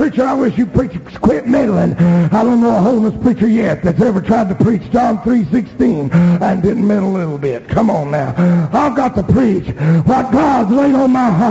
preacher, I wish you preachers quit meddling. I don't know a holiness preacher yet that's ever tried to preach John 3:16 and didn't meddle a little bit. Come on now. I've got to preach what God's laid on my heart.